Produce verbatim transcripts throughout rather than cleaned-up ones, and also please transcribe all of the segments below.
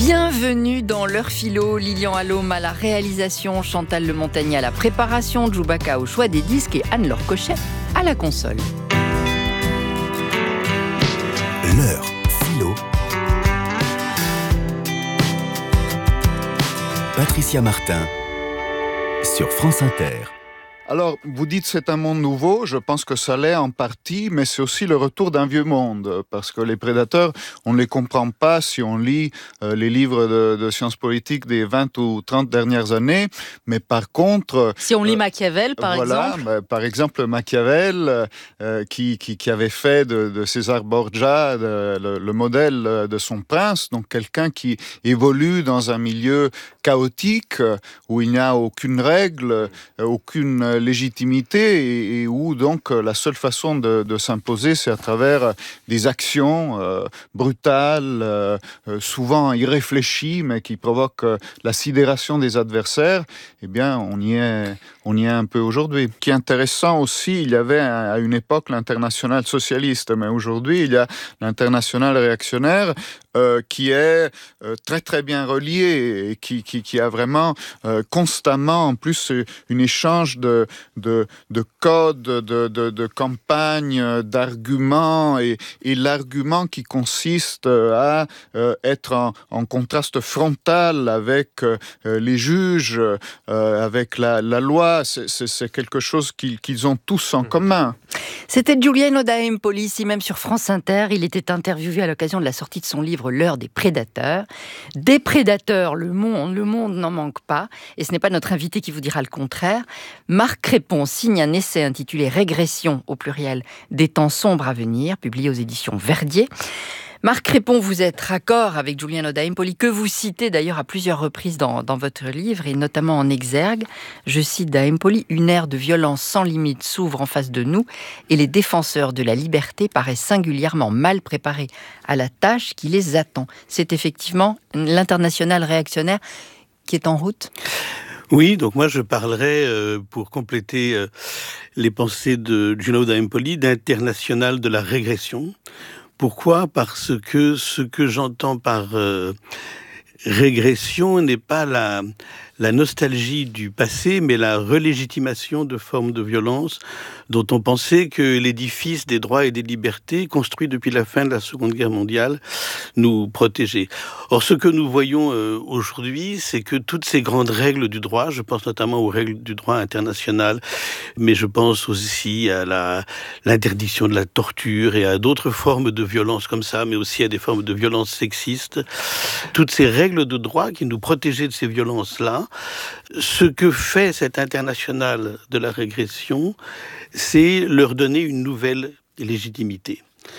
Bienvenue dans l'heure philo, Lilian Allôme à la réalisation, Chantal Le Montagnier à la préparation, Djoubaka au choix des disques et Anne-Laure Cochet à la console. L'heure philo. Patricia Martin sur France Inter. Alors, vous dites c'est un monde nouveau, je pense que ça l'est en partie, mais c'est aussi le retour d'un vieux monde, parce que les prédateurs, on ne les comprend pas si on lit euh, les livres de, de sciences politiques des vingt ou trente dernières années, mais par contre... Si on lit euh, Machiavel, par voilà, exemple bah, par exemple, Machiavel, euh, qui, qui, qui avait fait de, de César Borgia de, le, le modèle de son prince, donc quelqu'un qui évolue dans un milieu chaotique, où il n'y a aucune règle, aucune légitimité, et, et où donc la seule façon de, de s'imposer, c'est à travers des actions euh, brutales, euh, souvent irréfléchies, mais qui provoquent la sidération des adversaires. Eh bien, on y est, on y est un peu aujourd'hui. Ce qui est intéressant aussi, il y avait à une époque l'internationale socialiste, mais aujourd'hui, il y a l'internationale réactionnaire, Euh, qui est euh, très très bien relié et qui, qui, qui a vraiment euh, constamment en plus un échange de, de, de codes, de, de, de campagnes, d'arguments et, et l'argument qui consiste à euh, être en, en contraste frontal avec euh, les juges, euh, avec la, la loi, c'est, c'est, c'est quelque chose qu'ils, qu'ils ont tous en commun. C'était Giuliano da Empoli, ici même sur France Inter. Il était interviewé à l'occasion de la sortie de son livre L'heure des prédateurs. Des prédateurs, le monde, le monde n'en manque pas. Et ce n'est pas notre invité qui vous dira le contraire. Marc Crépon signe un essai intitulé Régression, au pluriel, des temps sombres à venir, publié aux éditions Verdier. Marc Crépon, vous êtes raccord avec Giuliano da Empoli, que vous citez d'ailleurs à plusieurs reprises dans, dans votre livre, et notamment en exergue. Je cite da Empoli, « Une ère de violence sans limite s'ouvre en face de nous, et les défenseurs de la liberté paraissent singulièrement mal préparés à la tâche qui les attend. » C'est effectivement l'internationale réactionnaire qui est en route ? Oui, donc moi je parlerai, euh, pour compléter euh, les pensées de Giuliano da Empoli, d'internationale de la régression. Pourquoi ? Parce que ce que j'entends par euh, régression n'est pas la, la nostalgie du passé, mais la relégitimation de formes de violence dont on pensait que l'édifice des droits et des libertés, construit depuis la fin de la Seconde Guerre mondiale, nous protégeait. Or, ce que nous voyons euh, aujourd'hui, c'est que toutes ces grandes règles du droit, je pense notamment aux règles du droit international, mais je pense aussi à la, l'interdiction de la torture et à d'autres formes de violence comme ça, mais aussi à des formes de violence sexistes, toutes ces règles de droit qui nous protégeaient de ces violences-là, ce que fait cette internationale de la régression, c'est leur donner une nouvelle légitimité.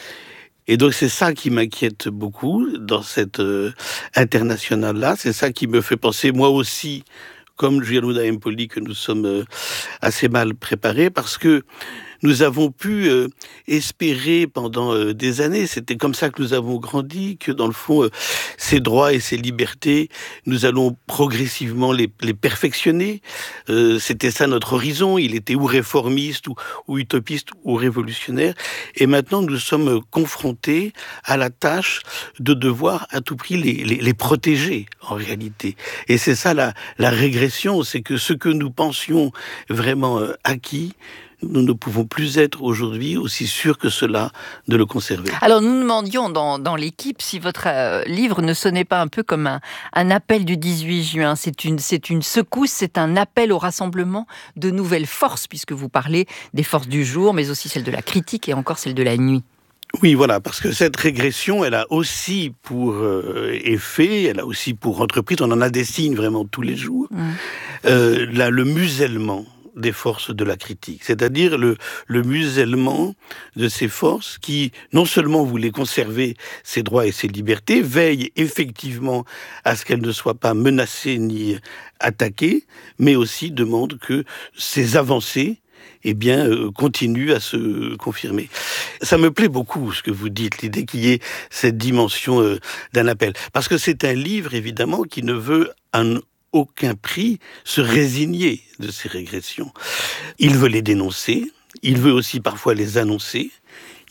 Et donc c'est ça qui m'inquiète beaucoup dans cette euh, internationale-là, c'est ça qui me fait penser moi aussi, comme Giuliano da Empoli, que nous sommes euh, assez mal préparés, parce que nous avons pu euh, espérer pendant euh, des années, c'était comme ça que nous avons grandi, que dans le fond, euh, ces droits et ces libertés, nous allons progressivement les, les perfectionner. Euh, c'était ça notre horizon, il était ou réformiste, ou, ou utopiste, ou révolutionnaire. Et maintenant, nous sommes confrontés à la tâche de devoir à tout prix les, les, les protéger, en réalité. Et c'est ça la, la régression, c'est que ce que nous pensions vraiment euh, acquis, nous ne pouvons plus être aujourd'hui aussi sûrs que cela de le conserver. Alors nous demandions dans, dans l'équipe si votre euh, livre ne sonnait pas un peu comme un, un appel du dix-huit juin. C'est une, c'est une secousse, c'est un appel au rassemblement de nouvelles forces, puisque vous parlez des forces du jour, mais aussi celles de la critique et encore celles de la nuit. Oui, voilà, parce que cette régression, elle a aussi pour euh, effet, elle a aussi pour entreprise, on en a des signes vraiment tous les jours, mmh. euh, là, le musellement des forces de la critique, c'est-à-dire le, le musellement de ces forces qui, non seulement voulaient conserver ces droits et ces libertés, veillent effectivement à ce qu'elles ne soient pas menacées ni attaquées, mais aussi demandent que ces avancées eh bien, euh, continuent à se confirmer. Ça me plaît beaucoup ce que vous dites, l'idée qu'il y ait cette dimension euh, d'un appel. Parce que c'est un livre, évidemment, qui ne veut un aucun prix se résigner de ces régressions. Il veut les dénoncer, il veut aussi parfois les annoncer,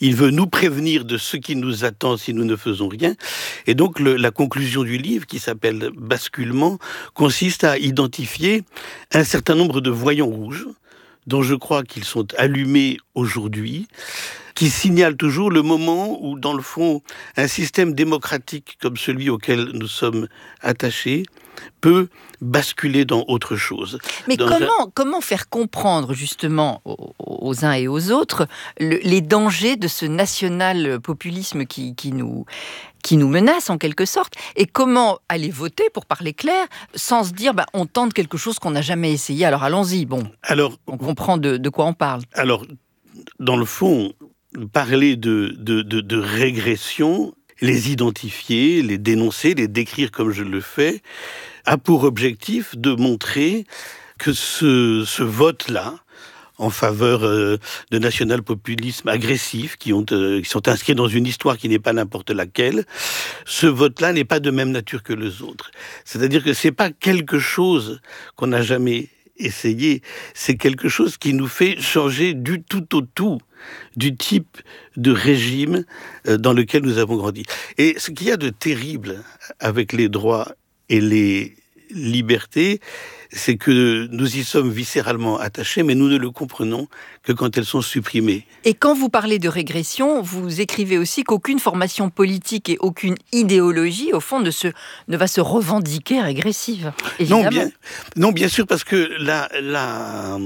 il veut nous prévenir de ce qui nous attend si nous ne faisons rien. Et donc le, la conclusion du livre, qui s'appelle « Basculement », consiste à identifier un certain nombre de voyants rouges, dont je crois qu'ils sont allumés aujourd'hui, qui signalent toujours le moment où, dans le fond, un système démocratique comme celui auquel nous sommes attachés peut basculer dans autre chose. Mais dans comment, un... comment faire comprendre justement aux, aux uns et aux autres le, les dangers de ce national-populisme qui, qui, nous, qui nous menace en quelque sorte, et comment aller voter, pour parler clair, sans se dire bah, on tente quelque chose qu'on n'a jamais essayé, alors allons-y, bon, alors, on comprend de, de quoi on parle. Alors, dans le fond, parler de, de, de, de régression, les identifier, les dénoncer, les décrire comme je le fais, a pour objectif de montrer que ce, ce vote-là, en faveur euh, de national-populisme agressif, qui, ont, euh, qui sont inscrits dans une histoire qui n'est pas n'importe laquelle, ce vote-là n'est pas de même nature que les autres. C'est-à-dire que c'est pas quelque chose qu'on n'a jamais essayé, c'est quelque chose qui nous fait changer du tout au tout du type de régime dans lequel nous avons grandi. Et ce qu'il y a de terrible avec les droits et les libertés, c'est que nous y sommes viscéralement attachés, mais nous ne le comprenons que quand elles sont supprimées. Et quand vous parlez de régression, vous écrivez aussi qu'aucune formation politique et aucune idéologie, au fond, ne, se, ne va se revendiquer régressive. Évidemment. Non, bien, non, bien sûr, parce que la, la,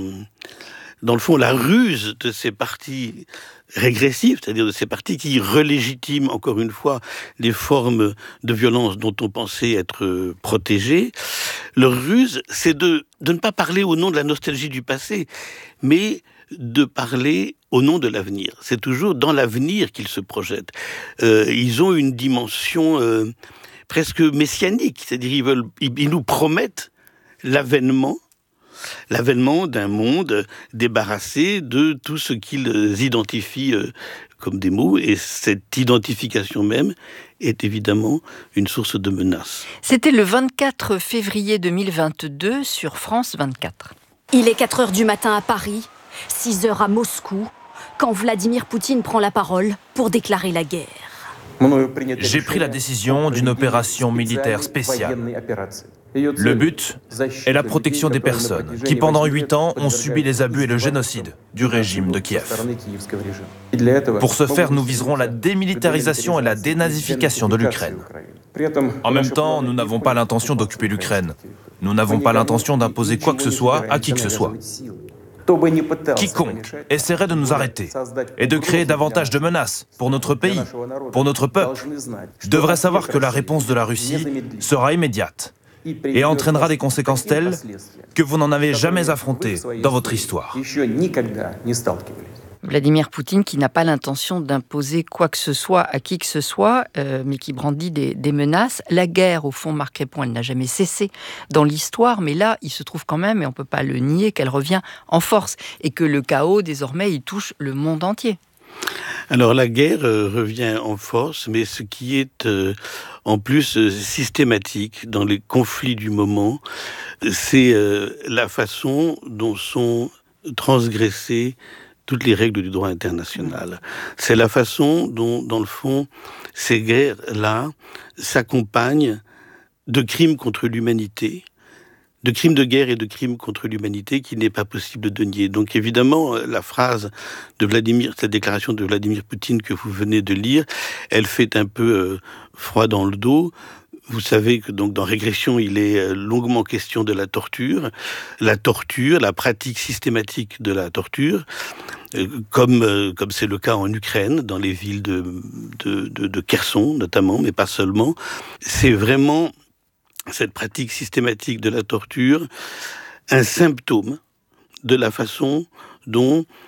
dans le fond, la ruse de ces partis régressifs, c'est-à-dire de ces partis qui relégitiment, encore une fois, les formes de violence dont on pensait être protégés, leur ruse, c'est de, de ne pas parler au nom de la nostalgie du passé, mais de parler au nom de l'avenir. C'est toujours dans l'avenir qu'ils se projettent. Euh, ils ont une dimension euh, presque messianique, c'est-à-dire ils, veulent, ils, ils nous promettent l'avènement, l'avènement d'un monde débarrassé de tout ce qu'ils identifient comme des maux, et cette identification même est évidemment une source de menace. C'était le vingt-quatre février deux mille vingt-deux sur France vingt-quatre. Il est quatre heures du matin à Paris, six heures à Moscou, quand Vladimir Poutine prend la parole pour déclarer la guerre. J'ai pris la décision d'une opération militaire spéciale. Le but est la protection des personnes qui, pendant huit ans, ont subi les abus et le génocide du régime de Kiev. Pour ce faire, nous viserons la démilitarisation et la dénazification de l'Ukraine. En même temps, nous n'avons pas l'intention d'occuper l'Ukraine. Nous n'avons pas l'intention d'imposer quoi que ce soit à qui que ce soit. Quiconque essaierait de nous arrêter et de créer davantage de menaces pour notre pays, pour notre peuple, devrait savoir que la réponse de la Russie sera immédiate et entraînera des conséquences telles que vous n'en avez jamais affrontées dans votre histoire. Vladimir Poutine qui n'a pas l'intention d'imposer quoi que ce soit à qui que ce soit, euh, mais qui brandit des, des menaces. La guerre, au fond, Marc Répond, elle n'a jamais cessé dans l'histoire, mais là, il se trouve quand même, et on ne peut pas le nier, qu'elle revient en force, et que le chaos, désormais, il touche le monde entier. Alors la guerre euh, revient en force, mais ce qui est euh, en plus euh, systématique dans les conflits du moment, c'est euh, la façon dont sont transgressées toutes les règles du droit international. C'est la façon dont, dans le fond, ces guerres-là s'accompagnent de crimes contre l'humanité, de crimes de guerre et de crimes contre l'humanité qu'il n'est pas possible de nier. Donc évidemment, la phrase de Vladimir, cette déclaration de Vladimir Poutine que vous venez de lire, elle fait un peu euh, froid dans le dos. Vous savez que donc dans Régression, il est longuement question de la torture, la torture, la pratique systématique de la torture, euh, comme euh, comme c'est le cas en Ukraine, dans les villes de de, de, de Kherson notamment, mais pas seulement. C'est vraiment cette pratique systématique de la torture un symptôme de la façon dont